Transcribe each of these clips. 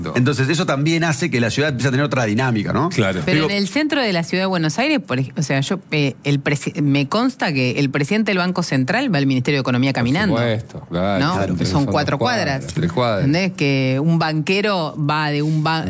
Entonces eso también hace que la ciudad empiece a tener otra dinámica, ¿no? Claro. Pero en el centro de la ciudad de Buenos Aires, o sea, me consta que el presidente del Banco Central va al Ministerio de Economía caminando. Por supuesto, claro. ¿No? Claro, Son 4 cuadras. 3 cuadras. ¿Entendés? Que un banquero va de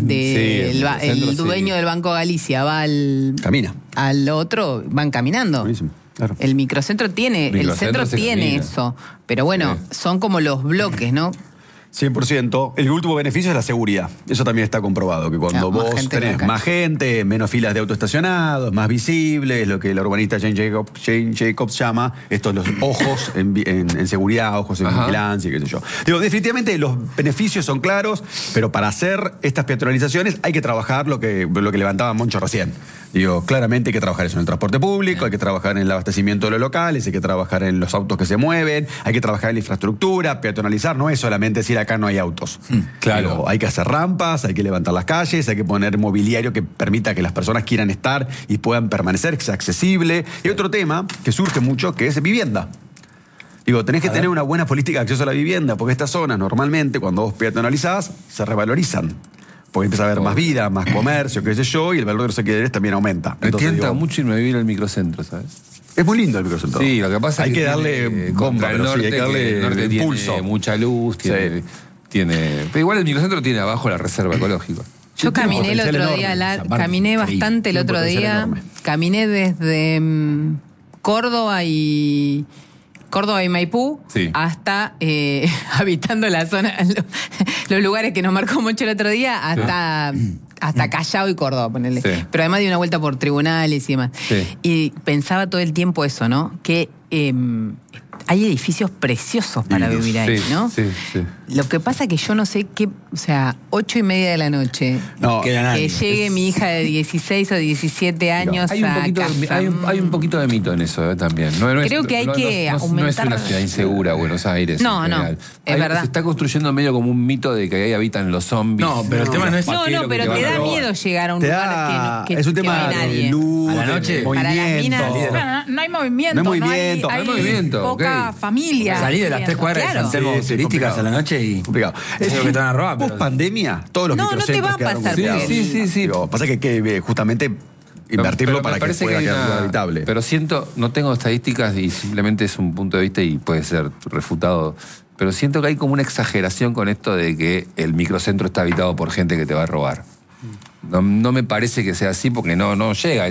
el dueño del Banco Galicia va al otro, van caminando. Buenísimo. Claro. El microcentro el centro tiene eso. Pero bueno, son como los bloques, ¿no? 100%. El último beneficio es la seguridad. Eso también está comprobado, que cuando vos tenés más gente, menos filas de autoestacionados, más visibles, lo que el urbanista Jane Jacobs llama estos los ojos en seguridad, ojos en vigilancia, qué sé yo. Digo, definitivamente los beneficios son claros, pero para hacer estas peatonalizaciones hay que trabajar lo que levantaba Moncho recién. Digo, claramente hay que trabajar eso en el transporte público, hay que trabajar en el abastecimiento de los locales, hay que trabajar en los autos que se mueven, hay que trabajar en la infraestructura. Peatonalizar no es solamente decir acá no hay autos. Claro. Digo, hay que hacer rampas, hay que levantar las calles, hay que poner mobiliario que permita que las personas quieran estar y puedan permanecer, que sea accesible. Y otro tema que surge mucho, que es vivienda. Digo, tenés que tener una buena política de acceso a la vivienda, porque estas zonas normalmente, cuando vos peatonalizás, se revalorizan. Porque empieza a haber más vida, más comercio, qué sé yo, y el valor de los alquileres también aumenta. Me tienta mucho irme a vivir al microcentro, ¿sabes? Es muy lindo el microcentro. Sí, lo que pasa hay es que darle bomba, el norte, hay que darle el norte impulso. Tiene mucha luz, pero igual el microcentro tiene abajo la reserva ecológica. Yo caminé el otro día, caminé bastante el otro día, caminé desde Córdoba y Maipú, hasta habitando la zona, los lugares que nos marcó mucho el otro día, hasta Callao y Córdoba, ponele. Pero además di una vuelta por tribunales y demás. Y pensaba todo el tiempo eso, ¿no? Que hay edificios preciosos para vivir ahí, ¿no? Sí. Lo que pasa que yo no sé qué, o sea, 8:30 de la noche, que llegue mi hija de 16 o 17 años hay un poquito de mito en eso también. Creo que hay que aumentar. No es una ciudad insegura Buenos Aires. No, es verdad. Se está construyendo medio como un mito de que ahí habitan los zombies. No, pero el tema no es... No, pero te da miedo llegar a un lugar que es un tema no hay nadie. De luz, a la noche, para las minas, no hay movimiento. No hay movimiento. Hay movimiento, poca familia. Salir de las 3 cuadras de San Telmo turísticas a la noche y... Complicado. Es lo que te van a robar. Post pandemia, todos los microcentros quedaron golpeados. Sí. Pasa que justamente invertirlo para que pueda quedar habitable. Pero no tengo estadísticas y simplemente es un punto de vista y puede ser refutado. Pero siento que hay como una exageración con esto de que el microcentro está habitado por gente que te va a robar. No me parece que sea así porque no llega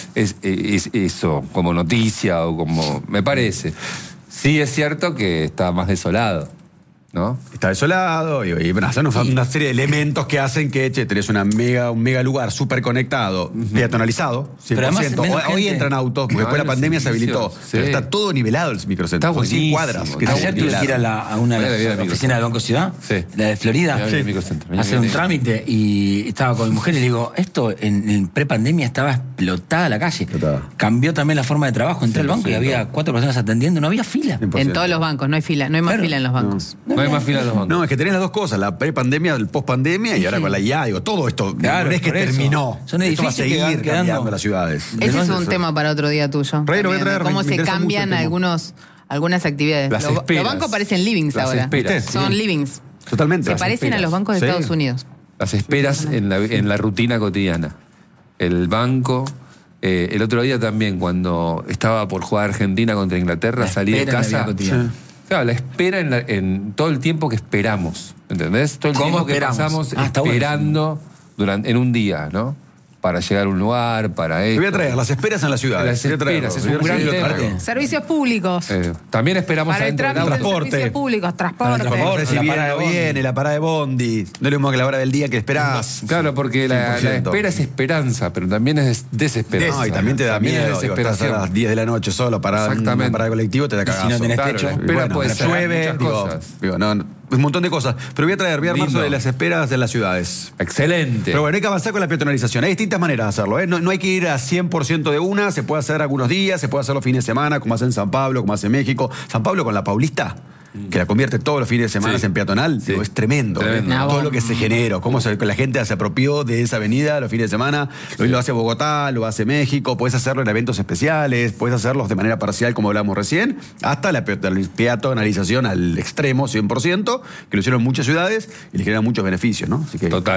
eso como noticia o como... Me parece. Sí es cierto que está más desolado, ¿no? Está desolado y son una serie de elementos que hacen que tenés un mega lugar súper conectado, peatonalizado, 100%. Pero además, hoy entran autos, porque después la pandemia se habilitó. Pero está todo nivelado el microcentro. Son 100 cuadras. Ayer tuve que ir a una oficina del Banco Ciudad, la de Florida, hacer un trámite y estaba con mi mujer y le digo, esto en prepandemia estaba explotada la calle. Cambió también la forma de trabajo. Entré al banco y había 4 personas atendiendo, no había fila. 100%. En todos los bancos, no hay fila, no hay más fila en los bancos. No hay más fila en los bancos. No, es que tenés las dos cosas, la prepandemia, el pospandemia y ahora con la IA, todo esto no es que terminó. Son edificios va a seguir cambiando las ciudades. Ese es un tema para otro día tuyo. Cómo se cambian algunas actividades. Los bancos parecen livings ahora. Son livings. Totalmente. Se parecen a los bancos de Estados Unidos. Las esperas en la rutina cotidiana. El banco... el otro día también, cuando estaba por jugar Argentina contra Inglaterra, salí de casa... Claro, la espera en todo el tiempo que esperamos, ¿entendés? Todo el tiempo que pasamos esperando en un día, ¿no? Para llegar a un lugar, para esto. Te voy a traer las esperas en la ciudad. Las esperas, es un gran tema. Servicios públicos. También esperamos para el trámite de servicios públicos, transporte. Si viene, la parada de bondi. No es lo mismo que la hora del día que esperás. Claro, porque la espera es esperanza, pero también es desesperanza. No, y también te da miedo. Desesperación. Estás a las 10 de la noche solo para una parada de colectivo, te da cagazo. Si no tenés techo. La espera puede ser llueve, un montón de cosas. Pero voy a armar sobre las esperas de las ciudades. Excelente. Pero bueno, hay que avanzar con la peatonalización. Hay distintas maneras de hacerlo, ¿eh? No hay que ir a 100% de una. Se puede hacer algunos días, se puede hacer los fines de semana, como hace en San Pablo, como hace en México. San Pablo con la Paulista, que la convierte todos los fines de semana en peatonal, digo, es tremendo. Todo lo que se generó, cómo la gente se apropió de esa avenida los fines de semana. Hoy lo hace Bogotá, lo hace México, puedes hacerlo en eventos especiales, puedes hacerlos de manera parcial, como hablamos recién, hasta la peatonalización al extremo, 100%, que lo hicieron en muchas ciudades y les generan muchos beneficios, ¿no? Así que, total.